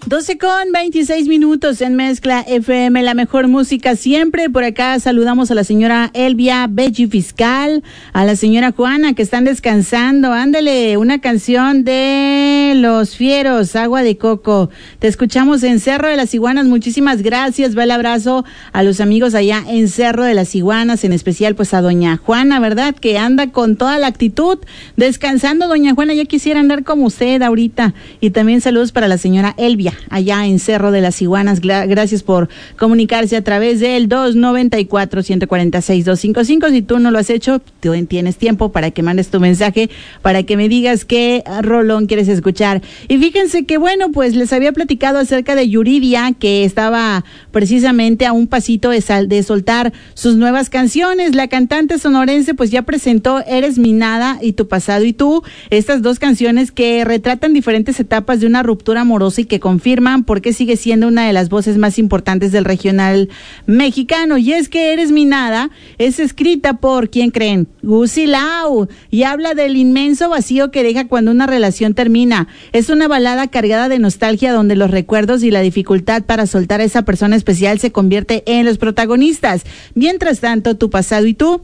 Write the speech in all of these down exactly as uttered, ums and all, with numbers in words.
doce con veintiséis minutos en Mezcla F M, la mejor música siempre. Por acá saludamos a la señora Elvia Belli Fiscal, a la señora Juana que están descansando. Ándale, una canción de Los Fieros, Agua de Coco. Te escuchamos en Cerro de las Iguanas, muchísimas gracias. Va el abrazo a los amigos allá en Cerro de las Iguanas, en especial pues a doña Juana, ¿verdad? Que anda con toda la actitud, descansando. Doña Juana, ya quisiera andar como usted ahorita. Y también saludos para la señora Elvia, allá en Cerro de las Iguanas. Gracias por comunicarse a través del dos noventa y cuatro, ciento cuarenta y seis, doscientos cincuenta y cinco. Si tú no lo has hecho, tú tienes tiempo para que mandes tu mensaje, para que me digas qué rolón quieres escuchar. Y fíjense que bueno, pues les había platicado acerca de Yuridia, que estaba precisamente a un pasito de, sal, de soltar sus nuevas canciones. La cantante sonorense pues ya presentó Eres mi nada y Tu pasado y tú, estas dos canciones que retratan diferentes etapas de una ruptura amorosa y que confirman por qué sigue siendo una de las voces más importantes del regional mexicano. Y es que Eres mi nada es escrita por, ¿quién creen? Gusi Lau, y habla del inmenso vacío que deja cuando una relación termina. Es una balada cargada de nostalgia donde los recuerdos y la dificultad para soltar a esa persona especial se convierte en los protagonistas. Mientras tanto, Tu pasado y tú,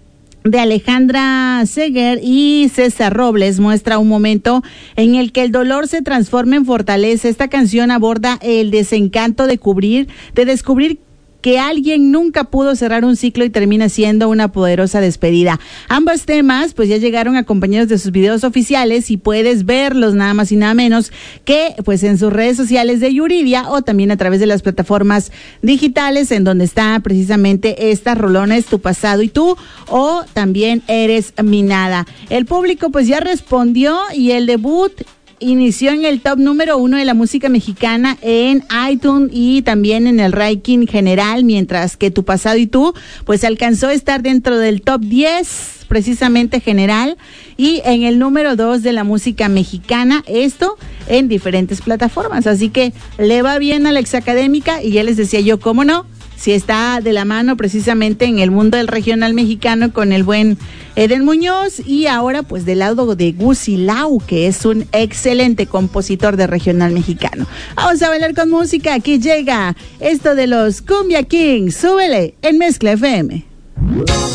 de Alejandra Seger y César Robles, muestra un momento en el que el dolor se transforma en fortaleza. Esta canción aborda el desencanto de cubrir, de descubrir que alguien nunca pudo cerrar un ciclo y termina siendo una poderosa despedida. Ambos temas pues ya llegaron acompañados de sus videos oficiales y puedes verlos nada más y nada menos que pues en sus redes sociales de Yuridia o también a través de las plataformas digitales en donde está precisamente estas rolones, Tu pasado y tú, o también Eres mi nada. El público pues ya respondió y el debut inició en el top número uno de la música mexicana en iTunes y también en el ranking general, mientras que Tu pasado y tú pues alcanzó a estar dentro del top diez precisamente general y en el número dos de la música mexicana, esto en diferentes plataformas. Así que le va bien a la Exacadémica y ya les decía yo, ¿cómo no? Si está de la mano precisamente en el mundo del regional mexicano con el buen Eden Muñoz y ahora pues del lado de Gusi Lau, que es un excelente compositor de regional mexicano. Vamos a bailar con música, aquí llega esto de los Cumbia Kings, súbele en Mezcla F M.